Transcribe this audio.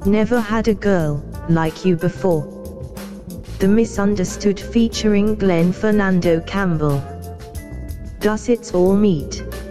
Never had a girl like you before. The Misunderstood featuring Glenn Fernando Campbell. Does It's All Meet.